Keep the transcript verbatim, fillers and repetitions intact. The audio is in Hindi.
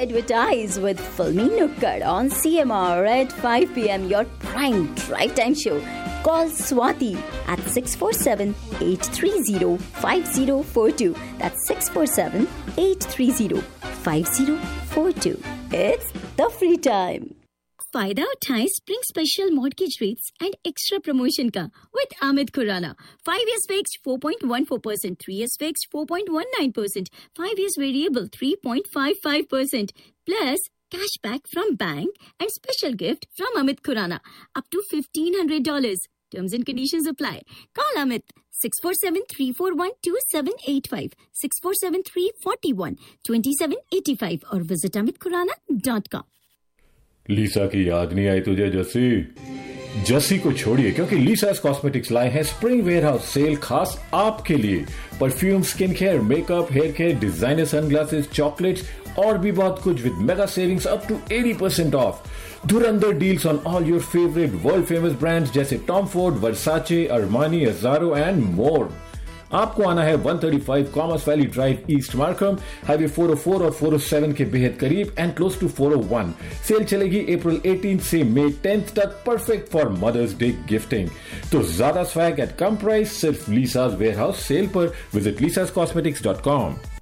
advertise with Filmy Nukkad on C M R at five p.m. Your prime drive time show. Call Swati at six four seven, eight three zero, five zero four two. That's six four seven, eight three zero, five zero four two. It's the free time. फायदा उठाएं spring special mortgage rates and extra promotion का with Amit Khurana. Five years fixed four point one four percent, three years fixed four point one nine percent, five years variable three point five five percent, plus cashback from bank and special gift from Amit Khurana up to fifteen hundred dollars. Terms and conditions apply. Call Amit six four seven, three four one, two seven eight five, six four seven, three four one, two seven eight five और visit amit khurana dot com. लीसा की याद नहीं आई तुझे जस्सी? जस्सी को छोड़िए क्योंकि लीसास कॉस्मेटिक्स लाए हैं स्प्रिंग वेयरहाउस सेल खास आपके लिए. Perfume, skin care, makeup, hair care, designer sunglasses, chocolates और भी बहुत कुछ with mega savings up to eighty percent of. Dhurandhar deals on all your favourite world famous brands जैसे Tom Ford, Versace, Armani, अजारो and more. आपको आना है one thirty-five commerce valley drive, east Markham, highway four oh four और four oh seven के बेहद करीब and close to four oh one. Cell चलेगी अप्रैल eighteenth से मई tenth तक. Perfect for mothers day gifting. तो ज्यादा स्वैग एट कम प्राइस सिर्फ लीसास वेयरहाउस सेल पर. Visit लीसास cosmetics dot com.